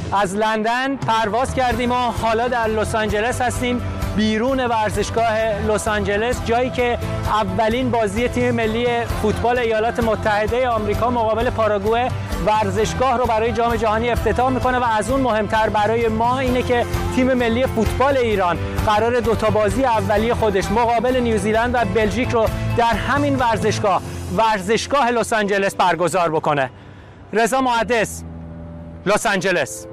از لندن پرواز کردیم و حالا در لس آنجلس هستیم، بیرون ورزشگاه لس آنجلس، جایی که اولین بازی تیم ملی فوتبال ایالات متحده آمریکا مقابل پاراگوئه ورزشگاه رو برای جام جهانی افتتاح میکنه و از اون مهمتر برای ما اینه که تیم ملی فوتبال ایران قرار دوتا بازی اولیه خودش مقابل نیوزیلند و بلژیک رو در همین ورزشگاه لس آنجلس برگزار بکنه. رضا محدث، لس آنجلس.